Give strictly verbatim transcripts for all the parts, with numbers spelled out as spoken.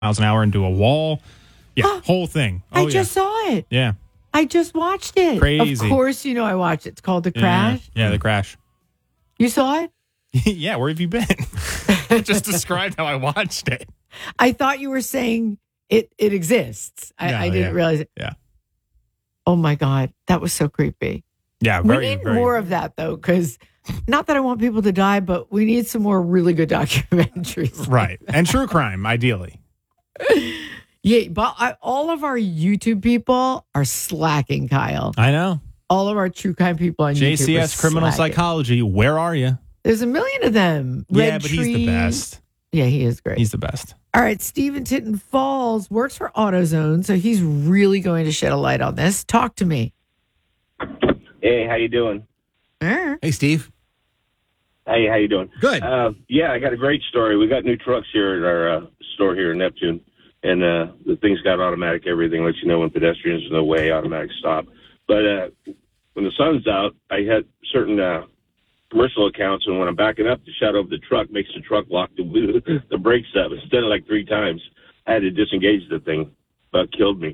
miles an hour into a wall. Yeah, whole thing. Oh, I just yeah. saw it. Yeah. I just watched it. Crazy. Of course, you know I watched it. It's called The Crash. Yeah, yeah The Crash. You saw it? Yeah, where have you been? I just described how I watched it. I thought you were saying it it exists. I, No, I didn't yeah. realize it. Yeah. Oh, my God. That was so creepy. Yeah, We very, need very. more of that, though, because not that I want people to die, but we need some more really good documentaries. Right. And true crime, ideally. Yeah, but I, all of our YouTube people are slacking, Kyle. I know. All of our true crime people on J YouTube C S are Criminal slacking. Psychology, where are you? There's a million of them. Yeah, Red but Tree. he's the best. Yeah, he is great. He's the best. All right, Stephen Tinton Falls works for AutoZone, so he's really going to shed a light on this. Talk to me. Hey, how you doing? Er. Hey, Steve. Hey, how you doing? Good. Uh, yeah, I got a great story. We got new trucks here at our uh, store here in Neptune, and uh, the thing's got automatic everything, lets you know when pedestrians are in the way, automatic stop. But uh, when the sun's out, I had certain uh, commercial accounts, and when I'm backing up, the shadow of the truck makes the truck lock the, the brakes up. It's done it like three times. I had to disengage the thing. About killed me.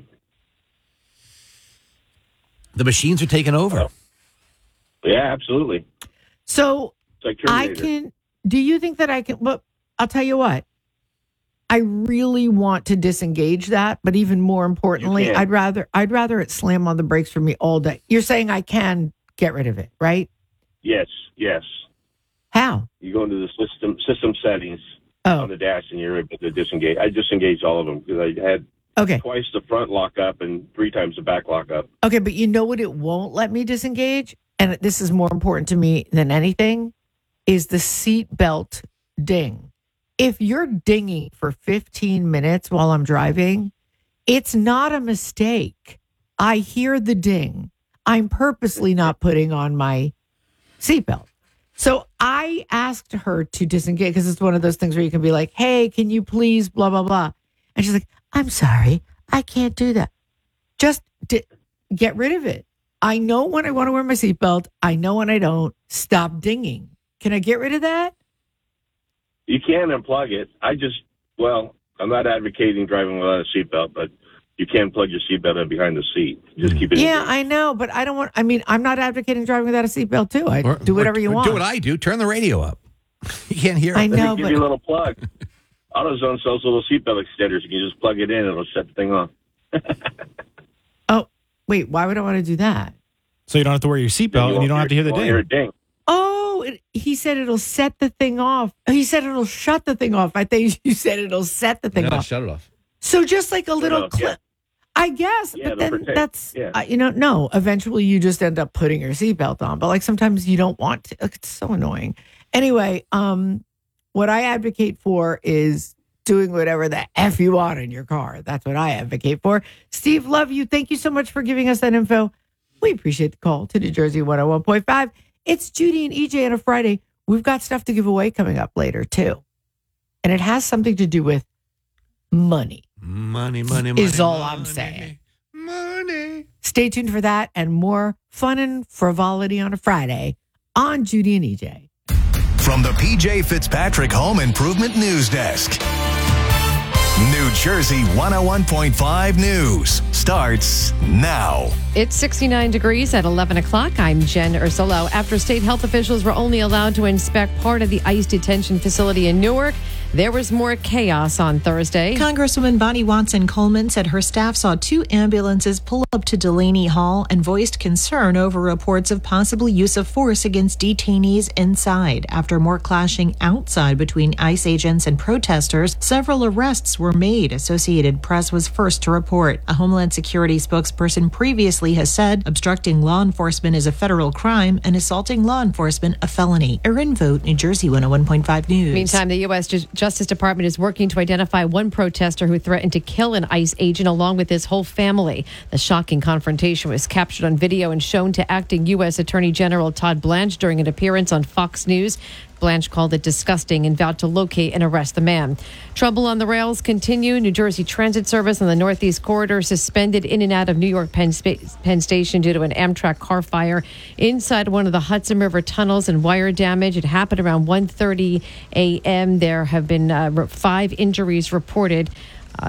The machines are taking over. Oh. Yeah, absolutely. So It's like I Terminator. can, do you think that I can, but I'll tell you what, I really want to disengage that, but even more importantly, You can. I'd rather, I'd rather it slam on the brakes for me all day. You're saying I can get rid of it, right? Yes, yes. How? You go into the system system settings Oh, on the dash, and you're able to disengage. I disengaged all of them because I had okay. twice the front lock up and three times the back lock up. Okay, but you know what it won't let me disengage? And this is more important to me than anything, is the seat belt ding. If you're dinging for fifteen minutes while I'm driving, it's not a mistake. I hear the ding. I'm purposely not putting on my seatbelt. So I asked her to disengage because it's one of those things where you can be like, hey, can you please blah, blah, blah. And she's like, I'm sorry, I can't do that. Just di- get rid of it. I know when I want to wear my seatbelt. I know when I don't. Stop dinging. Can I get rid of that? You can unplug it. I just, well, I'm not advocating driving without a seatbelt, but you can plug your seatbelt in behind the seat. Just keep it in Yeah, there. I know, but I don't want, I mean, I'm not advocating driving without a seatbelt too. I Or- do whatever or- you or want. Do what I do. Turn the radio up. You can't hear it. I Let know, me give but you a little plug. AutoZone sells little seatbelt extenders. You can just plug it in and it'll set the thing off. oh, wait, why would I want to do that? So you don't have to wear your seatbelt and you don't have to hear the won't hear ding. a ding. Oh, it, he said it'll set the thing off. He said it'll shut the thing off. I think you said it'll set the thing No, off. shut it off. So just like a little off, yeah. clip. I guess, Yeah, but it'll then protect- that's, yeah. uh, you know, no, eventually you just end up putting your seatbelt on. But like sometimes you don't want to. It's so annoying. Anyway, um, what I advocate for is doing whatever the F you want in your car. That's what I advocate for. Steve, love you. Thank you so much for giving us that info. We appreciate the call to New Jersey one oh one point five. It's Judy and E J on a Friday. We've got stuff to give away coming up later, too. And it has something to do with money. Money, money, money. Is all I'm money, saying. Money. Stay tuned for that and more fun and frivolity on a Friday on Judy and E J. From the P J Fitzpatrick Home Improvement News Desk. New Jersey one oh one point five News starts now. It's sixty-nine degrees at eleven o'clock. I'm Jen Ursulo. After state health officials were only allowed to inspect part of the ICE detention facility in Newark, there was more chaos on Thursday. Congresswoman Bonnie Watson Coleman said her staff saw two ambulances pull up to Delaney Hall and voiced concern over reports of possible use of force against detainees inside. After more clashing outside between ICE agents and protesters, several arrests were made. Associated Press was first to report. A Homeland Security spokesperson previously has said obstructing law enforcement is a federal crime and assaulting law enforcement a felony. Erin Vogt, New Jersey one oh one point five News. Meantime, the U S. Ju- Justice Department is working to identify one protester who threatened to kill an ICE agent along with his whole family. The shocking confrontation was captured on video and shown to acting U S. Attorney General Todd Blanche during an appearance on Fox News. Blanche called it disgusting and vowed to locate and arrest the man. Trouble on the rails continue. New Jersey Transit Service on the Northeast Corridor suspended in and out of New York Penn, Spa- Penn Station due to an Amtrak car fire inside one of the Hudson River tunnels and wire damage. It happened around one thirty a.m. There have been uh, five injuries reported.